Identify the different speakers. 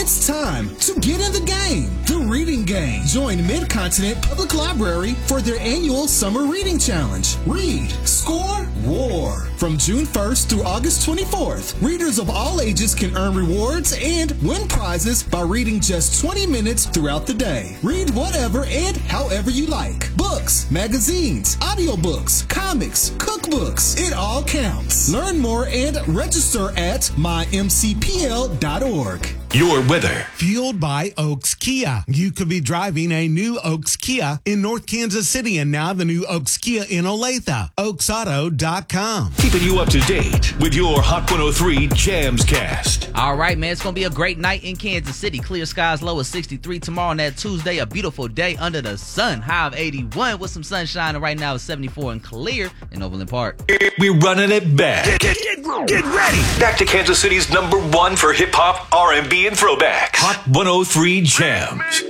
Speaker 1: It's time to get in the game. The Reading Game. Join Mid-Continent Public Library for their annual Summer Reading Challenge. Read, score, war. From June 1st through August 24th, readers of all ages can earn rewards and win prizes by reading just 20 minutes throughout the day. Read whatever and however you like. Books, magazines, audiobooks, comics, cookbooks. It all counts. Learn more and register at mymcpl.org.
Speaker 2: Your weather.
Speaker 3: Fueled by Oaks Kia. You could be driving a new Oaks Kia in North Kansas City, and now the new Oaks Kia in Olathe. OaksAuto.com.
Speaker 2: Keeping you up to date with your Hot 103 Jams Cast.
Speaker 4: All right, man, it's going to be a great night in Kansas City. Clear skies, low of 63 tomorrow, and that Tuesday, a beautiful day under the sun. High of 81 with some sunshine, and right now it's 74 and clear in Overland Park.
Speaker 2: We're running it back. Get ready. Back to Kansas City's #1 for hip-hop, R&B, and throwbacks. Hot 103 Jams.